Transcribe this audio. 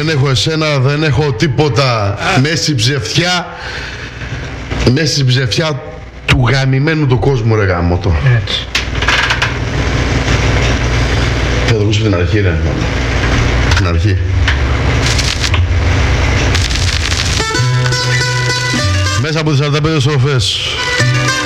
δεν έχω εσένα, δεν έχω τίποτα. Μέση ψευτιά. Μέση ψευτιά του γαμημένου του κόσμου, ρε γαμώτο. Έτσι. Θα το ακούσω την αρχή, ρε. Την αρχή. Μέσα από τις 45 στροφές.